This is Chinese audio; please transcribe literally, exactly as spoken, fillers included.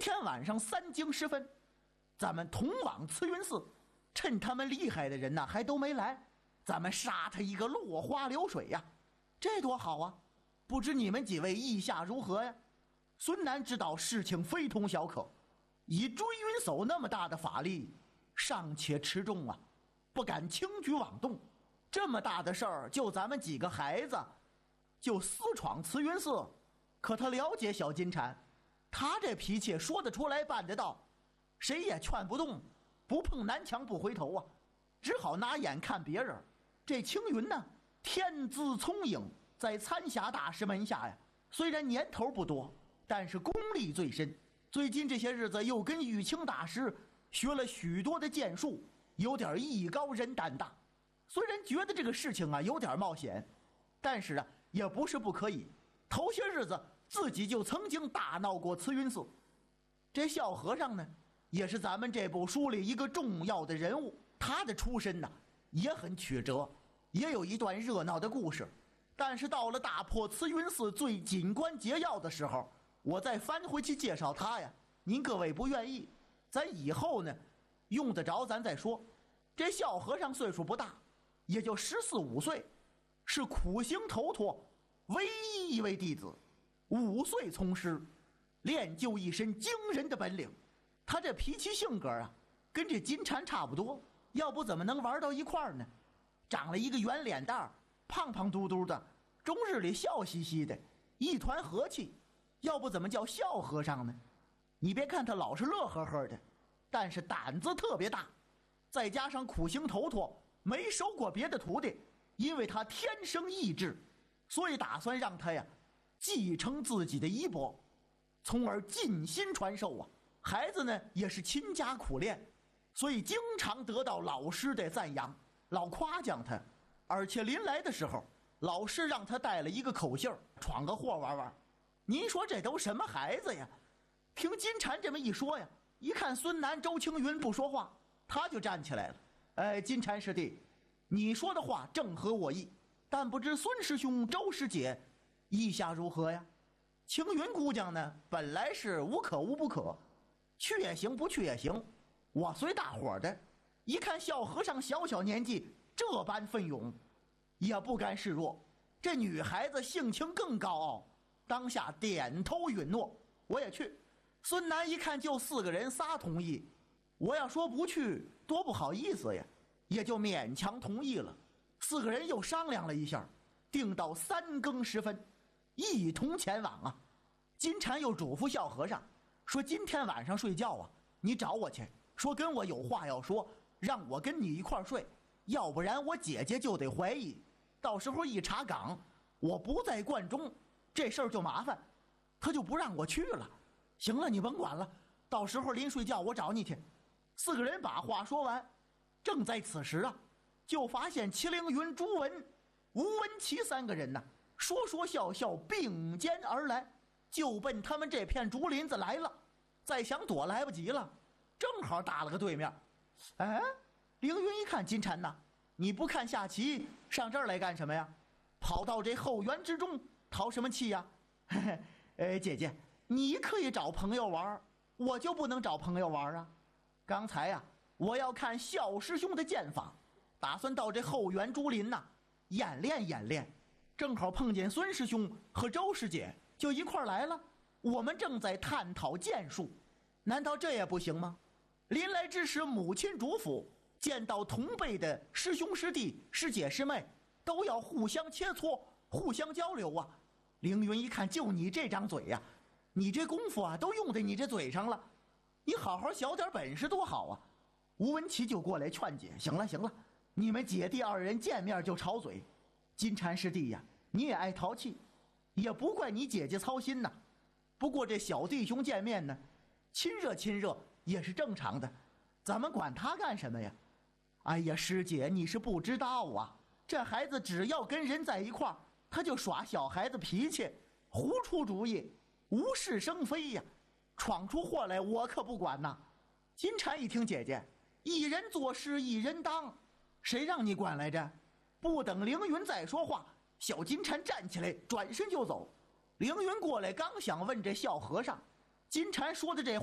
天晚上三更时分，咱们同往慈云寺，趁他们厉害的人呢还都没来，咱们杀他一个落花流水呀，这多好啊！不知你们几位意下如何呀？孙楠知道事情非同小可，以追云叟那么大的法力，尚且持重啊，不敢轻举妄动。这么大的事儿，就咱们几个孩子，就私闯慈云寺。可他了解小金蝉，他这脾气说得出来办得到，谁也劝不动，不碰南墙不回头啊，只好拿眼看别人。这青云呢，天资聪颖，在参侠大师门下呀，虽然年头不多，但是功力最深。最近这些日子又跟玉清大师学了许多的剑术，有点艺高人胆大。虽然觉得这个事情啊有点冒险，但是啊也不是不可以。头些日子自己就曾经大闹过慈云寺。这孝和尚呢，也是咱们这部书里一个重要的人物，他的出身呢也很曲折，也有一段热闹的故事。但是到了大破慈云寺最紧关节要的时候，我再翻回去介绍他呀，您各位不愿意，咱以后呢用得着咱再说。这孝和尚岁数不大，也就十四五岁，是苦行头陀唯一一位弟子，五岁从师，练就一身惊人的本领。他这脾气性格啊，跟这金蝉差不多，要不怎么能玩到一块儿呢？长了一个圆脸蛋儿，胖胖嘟嘟的，终日里笑嘻嘻的，一团和气，要不怎么叫孝和尚呢？你别看他老是乐呵呵的，但是胆子特别大，再加上苦行头陀，没收过别的徒弟，因为他天生异志，所以打算让他呀继承自己的衣钵，从而尽心传授啊。孩子呢也是勤加苦练，所以经常得到老师的赞扬，老夸奖他。而且临来的时候，老师让他带了一个口信儿，闯个祸玩玩。您说这都什么孩子呀？听金蝉这么一说呀，一看孙楠、周青云不说话，他就站起来了。哎，金蝉师弟，你说的话正合我意，但不知孙师兄、周师姐意下如何呀？青云姑娘呢，本来是无可无不可，去也行，不去也行，我随大伙的。一看孝和尚小小年纪这般奋勇，也不甘示弱。这女孩子性情更高傲，当下点头允诺，我也去。孙楠一看就四个人，仨同意，我要说不去多不好意思呀，也就勉强同意了。四个人又商量了一下，定到三更时分一同前往啊。金蝉又嘱咐孝和尚说，今天晚上睡觉啊，你找我去，说跟我有话要说，让我跟你一块睡，要不然我姐姐就得怀疑，到时候一查岗我不在观中，这事儿就麻烦，他就不让我去了。行了，你甭管了，到时候临睡觉我找你去。四个人把话说完，正在此时啊，就发现祁凌云、朱文、吴文琪三个人呢、啊，说说笑笑并肩而来，就奔他们这片竹林子来了。再想躲来不及了，正好打了个对面。哎，凌云一看金蝉呐，你不看下棋，上这儿来干什么呀？跑到这后园之中淘什么气呀？嘿嘿，哎，姐姐，你可以找朋友玩，我就不能找朋友玩啊。刚才呀、啊，我要看孝师兄的剑法，打算到这后园竹林呐、啊、演练演练。正好碰见孙师兄和周师姐，就一块来了。我们正在探讨剑术，难道这也不行吗？临来之时，母亲嘱咐，见到同辈的师兄师弟、师姐师妹，都要互相切磋，互相交流啊。凌云一看，就你这张嘴呀、啊，你这功夫啊，都用在你这嘴上了，你好好小点本事多好啊。吴文琪就过来劝解，行了行了，你们姐弟二人见面就吵嘴，金蝉师弟呀，你也爱淘气，也不怪你姐姐操心呐。不过这小弟兄见面呢，亲热亲热也是正常的，咱们管他干什么呀？哎呀，师姐你是不知道啊，这孩子只要跟人在一块儿，他就耍小孩子脾气，胡出主意，无事生非呀，闯出祸来我可不管呐。金蝉一听，姐姐一人做事一人当，谁让你管来着？不等凌云再说话，小金蝉站起来转身就走。凌云过来刚想问这孝和尚，金蝉说的这话